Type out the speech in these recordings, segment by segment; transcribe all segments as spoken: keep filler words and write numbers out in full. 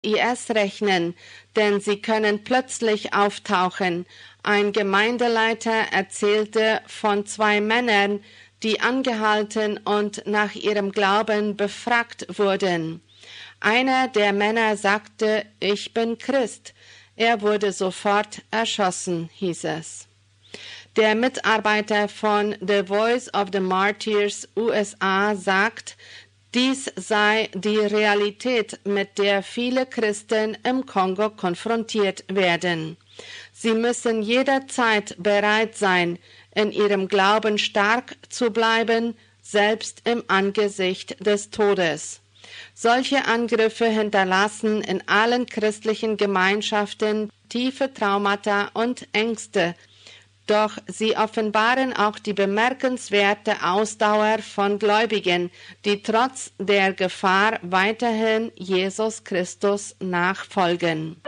I S rechnen, denn sie können plötzlich auftauchen. Ein Gemeindeleiter erzählte von zwei Männern, die angehalten und nach ihrem Glauben befragt wurden. Einer der Männer sagte, ich bin Christ. Er wurde sofort erschossen, hieß es. Der Mitarbeiter von The Voice of the Martyrs U S A sagt, dies sei die Realität, mit der viele Christen im Kongo konfrontiert werden. Sie müssen jederzeit bereit sein, in ihrem Glauben stark zu bleiben, selbst im Angesicht des Todes. Solche Angriffe hinterlassen in allen christlichen Gemeinschaften tiefe Traumata und Ängste, doch sie offenbaren auch die bemerkenswerte Ausdauer von Gläubigen, die trotz der Gefahr weiterhin Jesus Christus nachfolgen.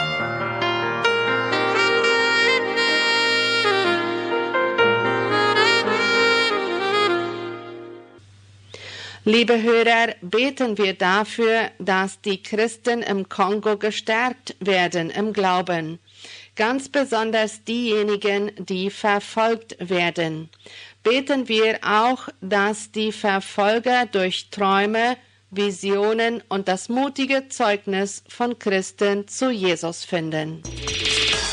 Liebe Hörer, beten wir dafür, dass die Christen im Kongo gestärkt werden im Glauben. Ganz besonders diejenigen, die verfolgt werden. Beten wir auch, dass die Verfolger durch Träume, Visionen und das mutige Zeugnis von Christen zu Jesus finden.